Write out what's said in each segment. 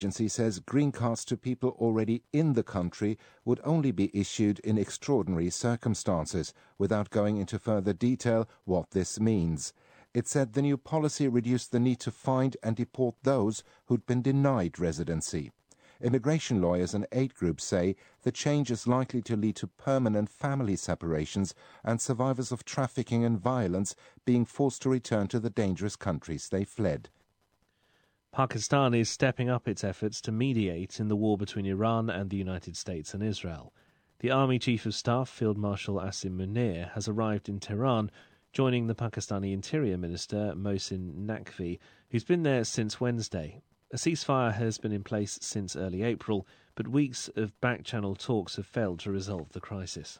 agency says green cards to people already in the country would only be issued in extraordinary circumstances, without going into further detail what this means. It said the new policy reduced the need to find and deport those who'd been denied residency. Immigration lawyers and aid groups say the change is likely to lead to permanent family separations and survivors of trafficking and violence being forced to return to the dangerous countries they fled. Pakistan is stepping up its efforts to mediate in the war between Iran and the United States and Israel. The Army Chief of Staff, Field Marshal Asim Munir, has arrived in Tehran, joining the Pakistani Interior Minister, Mohsin Naqvi, who's been there since Wednesday. A ceasefire has been in place since early April, but weeks of back-channel talks have failed to resolve the crisis.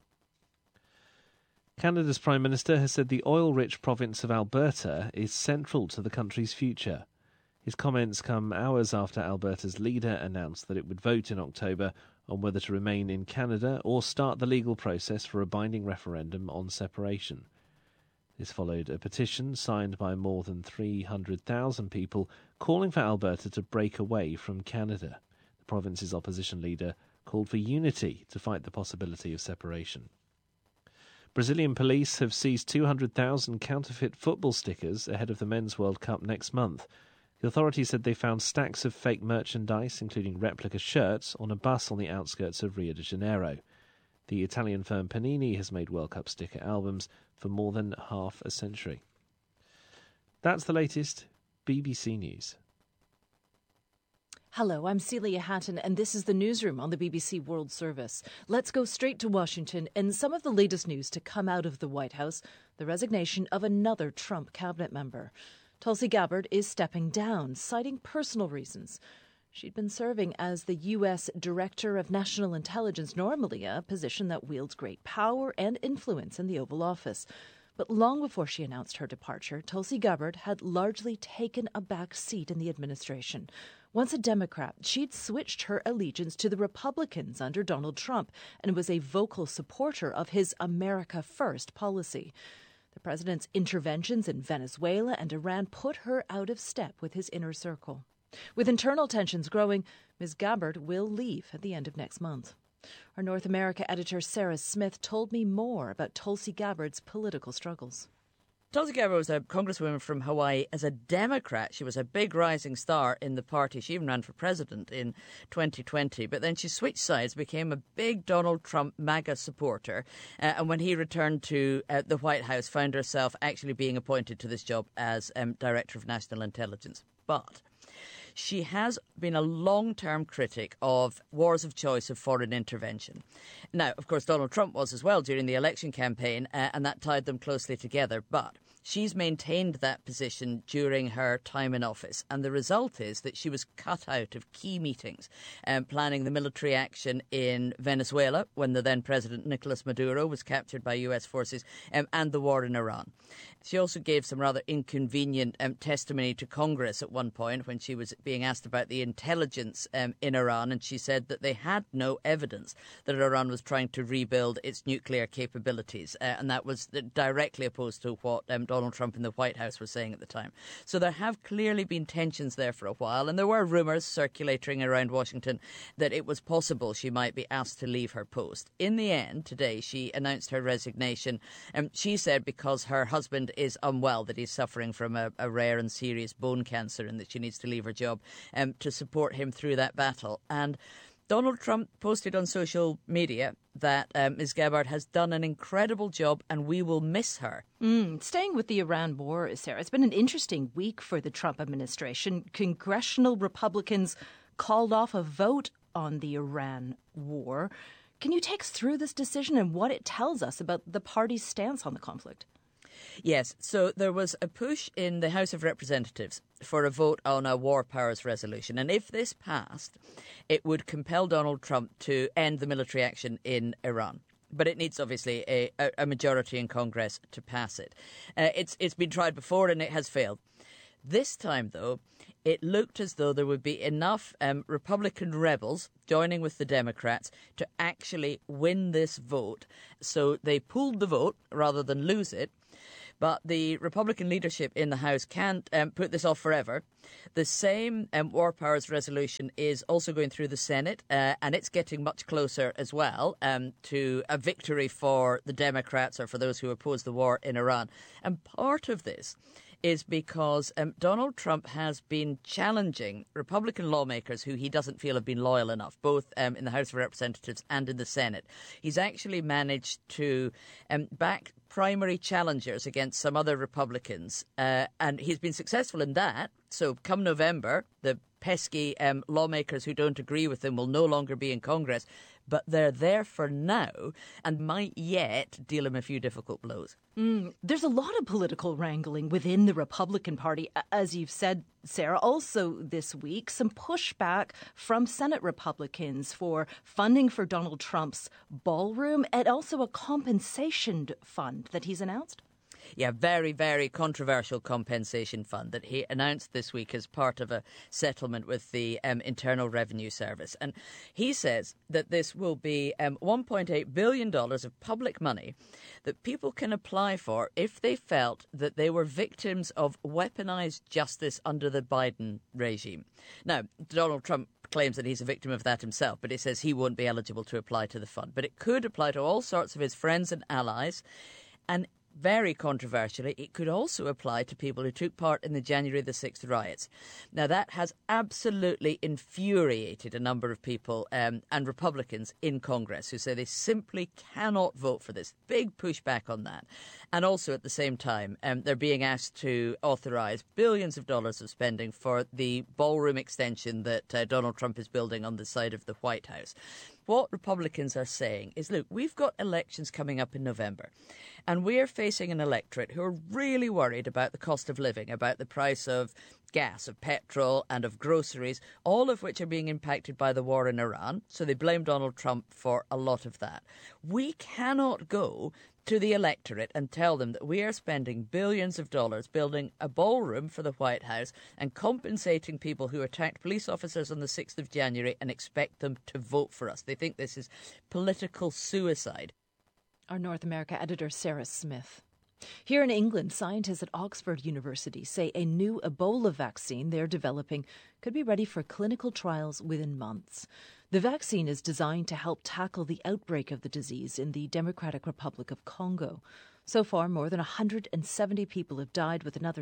Canada's Prime Minister has said the oil-rich province of Alberta is central to the country's future. His comments come hours after Alberta's leader announced that it would vote in October on whether to remain in Canada or start the legal process for a binding referendum on separation. This followed a petition signed by more than 300,000 people calling for Alberta to break away from Canada. The province's opposition leader called for unity to fight the possibility of separation. Brazilian police have seized 200,000 counterfeit football stickers ahead of the Men's World Cup next month. The authorities said they found stacks of fake merchandise, including replica shirts, on a bus on the outskirts of Rio de Janeiro. The Italian firm Panini has made World Cup sticker albums for more than half a century. That's the latest BBC News. Hello, I'm Celia Hatton, and this is the newsroom on the BBC World Service. Let's go straight to Washington and some of the latest news to come out of the White House: the resignation of another Trump cabinet member. Tulsi Gabbard is stepping down, citing personal reasons. She'd been serving as the U.S. Director of National Intelligence, normally a position that wields great power and influence in the Oval Office. But long before she announced her departure, Tulsi Gabbard had largely taken a back seat in the administration. Once a Democrat, she'd switched her allegiance to the Republicans under Donald Trump and was a vocal supporter of his America First policy. The president's interventions in Venezuela and Iran put her out of step with his inner circle. With internal tensions growing, Ms. Gabbard will leave at the end of next month. Our North America editor Sarah Smith told me more about Tulsi Gabbard's political struggles. Tulsi Gabbard was a congresswoman from Hawaii. As a Democrat, she was a big rising star in the party. She even ran for president in 2020. But then she switched sides, became a big Donald Trump MAGA supporter. And when he returned to the White House, found herself actually being appointed to this job as Director of National Intelligence. But she has been a long-term critic of wars of choice of foreign intervention. Now, of course, Donald Trump was as well during the election campaign, and that tied them closely together. But she's maintained that position during her time in office, and the result is that she was cut out of key meetings planning the military action in Venezuela when the then President Nicolas Maduro was captured by US forces, and the war in Iran. She also gave some rather inconvenient testimony to Congress at one point when she was being asked about the intelligence in Iran, and she said that they had no evidence that Iran was trying to rebuild its nuclear capabilities, and that was directly opposed to what Donald Trump in the White House was saying at the time. So there have clearly been tensions there for a while, and there were rumours circulating around Washington that it was possible she might be asked to leave her post. In the end, today, she announced her resignation. She said because her husband is unwell, that he's suffering from a rare and serious bone cancer, and that she needs to leave her job to support him through that battle. And Donald Trump posted on social media that Ms. Gabbard has done an incredible job and we will miss her. Staying with the Iran war, Sarah, it's been an interesting week for the Trump administration. Congressional Republicans called off a vote on the Iran war. Can you take us through this decision and what it tells us about the party's stance on the conflict? Yes, so there was a push in the House of Representatives for a vote on a war powers resolution. And if this passed, it would compel Donald Trump to end the military action in Iran. But it needs, obviously, a majority in Congress to pass it. It's been tried before and it has failed. This time, though, it looked as though there would be enough Republican rebels joining with the Democrats to actually win this vote. So they pooled the vote rather than lose it. But the Republican leadership in the House can't put this off forever. The same War Powers resolution is also going through the Senate, and it's getting much closer as well to a victory for the Democrats or for those who oppose the war in Iran. And part of this is because Donald Trump has been challenging Republican lawmakers who he doesn't feel have been loyal enough, both in the House of Representatives and in the Senate. He's actually managed to back primary challengers against some other Republicans, and he's been successful in that. So come November, the pesky lawmakers who don't agree with him will no longer be in Congress, but they're there for now and might yet deal him a few difficult blows. There's a lot of political wrangling within the Republican Party, as you've said, Sarah. Also this week, some pushback from Senate Republicans for funding for Donald Trump's ballroom and also a compensation fund that he's announced. Yeah, very, very controversial compensation fund that he announced this week as part of a settlement with the Internal Revenue Service. And he says that this will be $1.8 billion of public money that people can apply for if they felt that they were victims of weaponized justice under the Biden regime. Now, Donald Trump claims that he's a victim of that himself, but he says he won't be eligible to apply to the fund. But it could apply to all sorts of his friends and allies. And very controversially, it could also apply to people who took part in the January the 6th riots. Now, that has absolutely infuriated a number of people and Republicans in Congress who say they simply cannot vote for this. Big pushback on that. And also, at the same time, they're being asked to authorise billions of dollars of spending for the ballroom extension that Donald Trump is building on the side of the White House. What Republicans are saying is, look, we've got elections coming up in November, and we're facing an electorate who are really worried about the cost of living, about the price of gas, of petrol and of groceries, all of which are being impacted by the war in Iran. So they blame Donald Trump for a lot of that. We cannot go to the electorate and tell them that we are spending billions of dollars building a ballroom for the White House and compensating people who attacked police officers on the 6th of January and expect them to vote for us. They think this is political suicide. Our North America editor, Sarah Smith. Here in England, scientists at Oxford University say a new Ebola vaccine they're developing could be ready for clinical trials within months. The vaccine is designed to help tackle the outbreak of the disease in the Democratic Republic of Congo. So far, more than 170 people have died, with another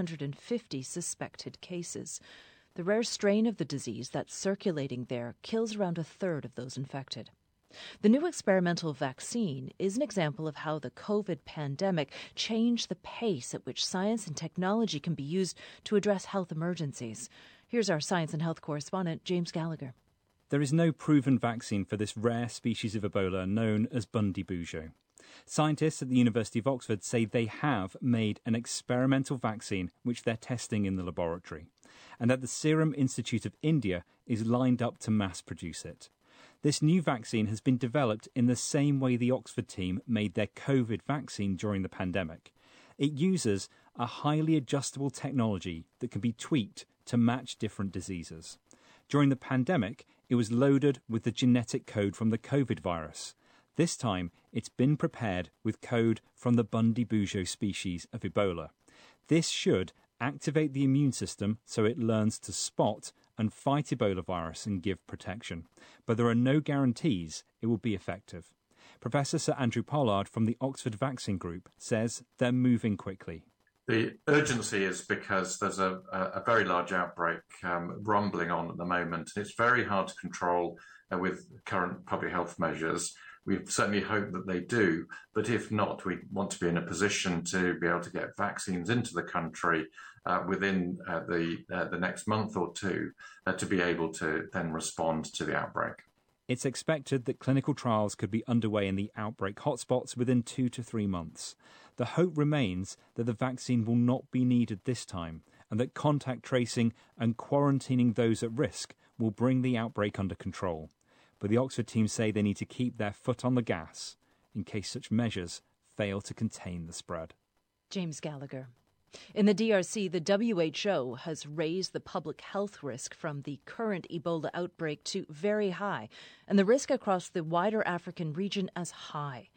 750 suspected cases. The rare strain of the disease that's circulating there kills around a third of those infected. The new experimental vaccine is an example of how the COVID pandemic changed the pace at which science and technology can be used to address health emergencies. Here's our science and health correspondent, James Gallagher. There is no proven vaccine for this rare species of Ebola known as Bundibugyo. Scientists at the University of Oxford say they have made an experimental vaccine which they're testing in the laboratory, and that the Serum Institute of India is lined up to mass produce it. This new vaccine has been developed in the same way the Oxford team made their COVID vaccine during the pandemic. It uses a highly adjustable technology that can be tweaked to match different diseases. During the pandemic, it was loaded with the genetic code from the COVID virus. This time, it's been prepared with code from the Bundibugyo species of Ebola. This should activate the immune system so it learns to spot and fight Ebola virus and give protection. But there are no guarantees it will be effective. Professor Sir Andrew Pollard from the Oxford Vaccine Group says they're moving quickly. The urgency is because there's a very large outbreak rumbling on at the moment. It's very hard to control with current public health measures. We certainly hope that they do, but if not, we want to be in a position to be able to get vaccines into the country within the next month or two to be able to then respond to the outbreak. It's expected that clinical trials could be underway in the outbreak hotspots within 2 to 3 months. The hope remains that the vaccine will not be needed this time, and that contact tracing and quarantining those at risk will bring the outbreak under control. But the Oxford team say they need to keep their foot on the gas in case such measures fail to contain the spread. James Gallagher. In the DRC, the WHO has raised the public health risk from the current Ebola outbreak to very high, and the risk across the wider African region as high.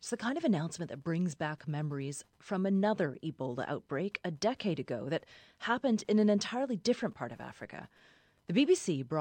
It's the kind of announcement that brings back memories from another Ebola outbreak a decade ago that happened in an entirely different part of Africa. The BBC brought